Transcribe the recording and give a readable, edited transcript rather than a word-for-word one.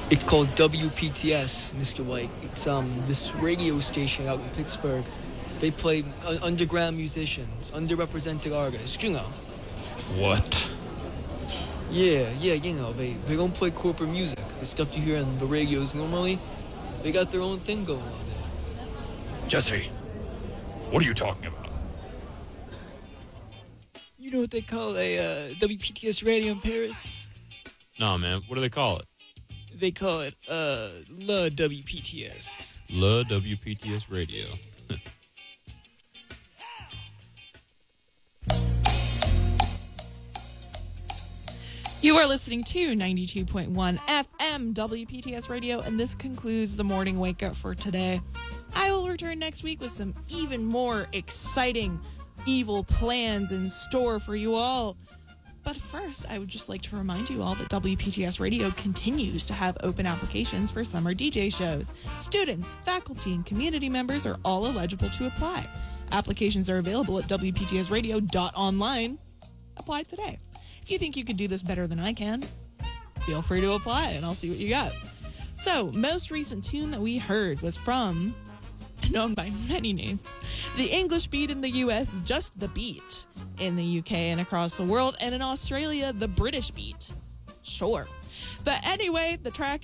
It's called WPTS, Mr. White. It's this radio station out in Pittsburgh. They play underground musicians, underrepresented artists, you know. What? Yeah, you know, they don't play corporate music. The stuff you hear on the radios normally. They got their own thing going on there. Jesse, what are you talking about? You know what they call a WPTS radio in Paris? No, man. What do they call it? They call it La WPTS. La WPTS Radio. You are listening to 92.1 FM WPTS Radio, and this concludes the morning wake up for today. I will return next week with some even more exciting evil plans in store for you all. But first, I would just like to remind you all that WPTS Radio continues to have open applications for summer DJ shows. Students, faculty, and community members are all eligible to apply. Applications are available at WPTSradio.online. Apply today. If you think you could do this better than I can, feel free to apply and I'll see what you got. So, most recent tune that we heard was from, known by many names, the English Beat in the US, Just the Beat in the UK and across the world, and in Australia, the British Beat. Sure. But anyway, the track